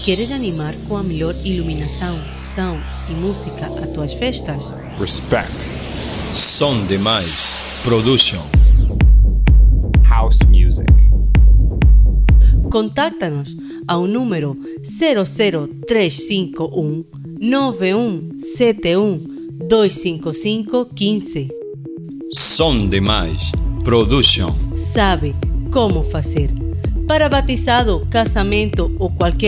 Queres animar com a melhor iluminação, som e música a tuas festas? Respect. Som Demais Production. House music. Contacta-nos ao número 00351 9171 255 15. Som Demais Production. Sabe como fazer. Para batizado, casamento ou qualquer